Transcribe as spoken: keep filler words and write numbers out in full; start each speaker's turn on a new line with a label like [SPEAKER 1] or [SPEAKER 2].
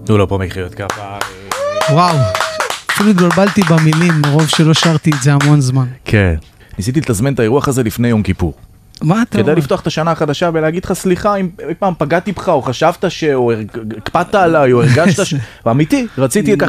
[SPEAKER 1] תנו לו פה מחיאות כפיים.
[SPEAKER 2] וואו, אפילו התבלבלתי במילים, מרוב שלא שרתי את זה המון זמן.
[SPEAKER 1] כן. ניסיתי לתזמן את האירוח הזה לפני יום כיפור.
[SPEAKER 2] מה אתה אומר?
[SPEAKER 1] כדי לפתוח את השנה החדשה ולהגיד לך סליחה אם אי פעם פגעתי בך או חשבת ש... או הקפדת עליי או הרגשת ש... ואמיתי, רציתי